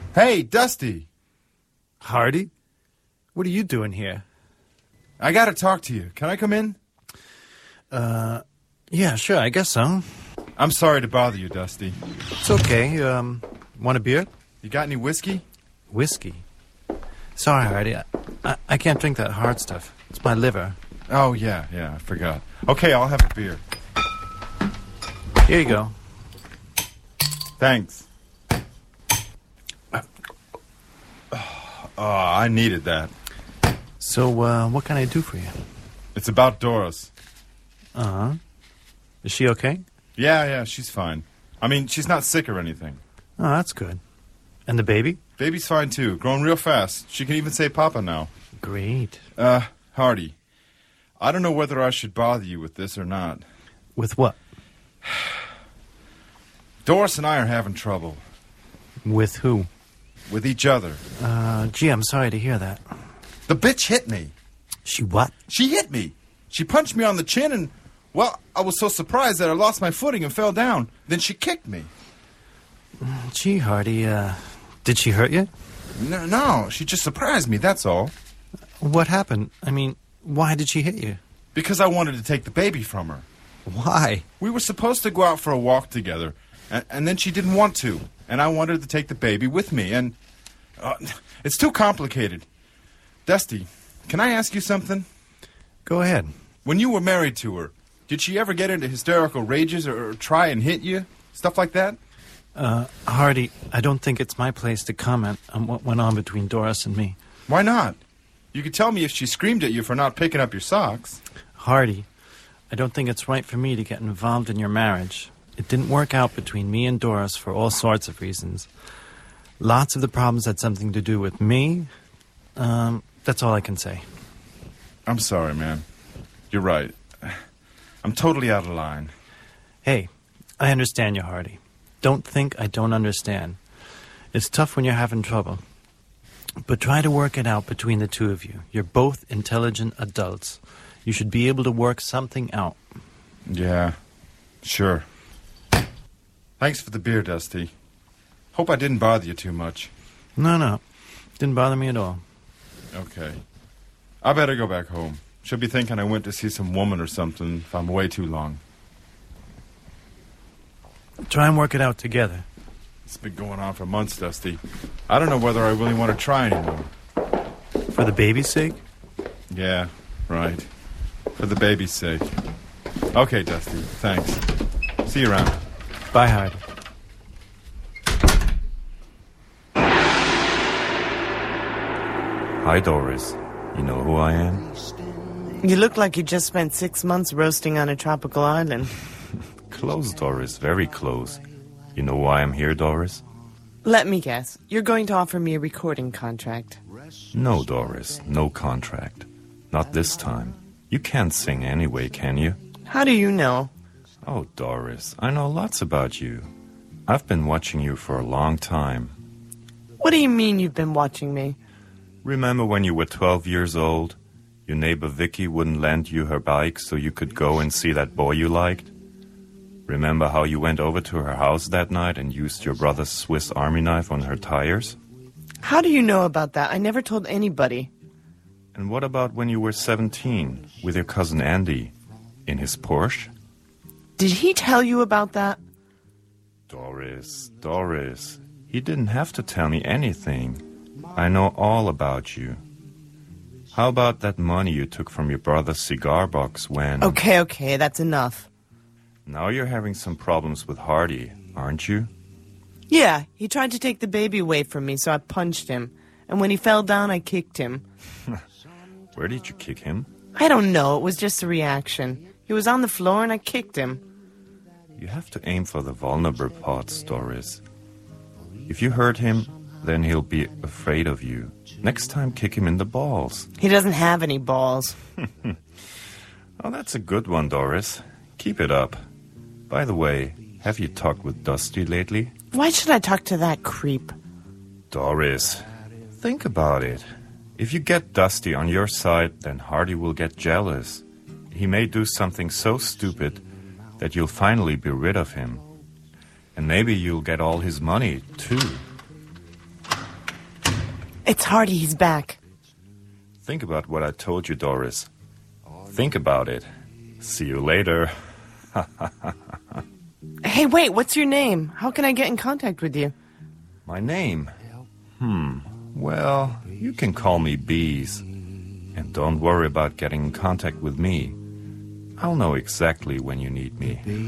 Hey, Dusty. Hardy? What are you doing here? I gotta talk to you. Can I come in? Yeah, sure, I guess so. I'm sorry to bother you, Dusty. It's okay. Want a beer? You got any whiskey? Whiskey? Sorry, Hardy. I can't drink that hard stuff. It's my liver. Oh, yeah, I forgot. Okay, I'll have a beer. Here you go. Thanks. Oh, I needed that. So, what can I do for you? It's about Doris. Uh-huh. Is she okay? Yeah, she's fine. I mean, she's not sick or anything. Oh, that's good. And the baby? Baby's fine, too. Growing real fast. She can even say Papa now. Great. Hardy, I don't know whether I should bother you with this or not. With what? Doris and I are having trouble. With who? With each other. Gee, I'm sorry to hear that. The bitch hit me. She what? She hit me. She punched me on the chin and, well, I was so surprised that I lost my footing and fell down. Then she kicked me. Gee, Hardy, did she hurt you? No, she just surprised me, that's all. What happened? I mean, why did she hit you? Because I wanted to take the baby from her. Why? We were supposed to go out for a walk together, and then she didn't want to. And I wanted to take the baby with me, and it's too complicated. Dusty, can I ask you something? Go ahead. When you were married to her, did she ever get into hysterical rages or try and hit you? Stuff like that? Hardy, I don't think it's my place to comment on what went on between Doris and me. Why not? You could tell me if she screamed at you for not picking up your socks. Hardy, I don't think it's right for me to get involved in your marriage. It didn't work out between me and Doris for all sorts of reasons. Lots of the problems had something to do with me. That's all I can say. I'm sorry, man. You're right. I'm totally out of line. Hey, I understand you, Hardy. Don't think I don't understand. It's tough when you're having trouble. But try to work it out between the two of you. You're both intelligent adults. You should be able to work something out. Yeah, sure. Thanks for the beer, Dusty. Hope I didn't bother you too much. No. Didn't bother me at all. Okay. I better go back home. She'll be thinking I went to see some woman or something if I'm away too long. Try and work it out together. It's been going on for months, Dusty. I don't know whether I really want to try anymore. For the baby's sake? Yeah, right. For the baby's sake. Okay, Dusty. Thanks. See you around. Bye, Hardy. Hi, Doris. You know who I am? You look like you just spent 6 months roasting on a tropical island. Close, Doris. Very close. You know why I'm here, Doris? Let me guess. You're going to offer me a recording contract. No, Doris. No contract. Not this time. You can't sing anyway, can you? How do you know? Oh, Doris, I know lots about you. I've been watching you for a long time. What do you mean you've been watching me? Remember when you were 12 years old? Your neighbor Vicky wouldn't lend you her bike so you could go and see that boy you liked? Remember how you went over to her house that night and used your brother's Swiss Army knife on her tires? How do you know about that? I never told anybody. And what about when you were 17 with your cousin Andy in his Porsche? Did he tell you about that? Doris, he didn't have to tell me anything. I know all about you. How about that money you took from your brother's cigar box when... Okay, that's enough. Now you're having some problems with Hardy, aren't you? Yeah, he tried to take the baby away from me, so I punched him. And when he fell down, I kicked him. Where did you kick him? I don't know, it was just a reaction. He was on the floor and I kicked him. You have to aim for the vulnerable parts, Doris. If you hurt him, then he'll be afraid of you. Next time, kick him in the balls. He doesn't have any balls. Oh, that's a good one, Doris. Keep it up. By the way, have you talked with Dusty lately? Why should I talk to that creep? Doris, think about it. If you get Dusty on your side, then Hardy will get jealous. He may do something so stupid that you'll finally be rid of him. And maybe you'll get all his money, too. It's Hardy. He's back. Think about what I told you, Doris. Think about it. See you later. Hey, wait, what's your name? How can I get in contact with you? My name? Well, you can call me Bees. And don't worry about getting in contact with me. I'll know exactly when you need me.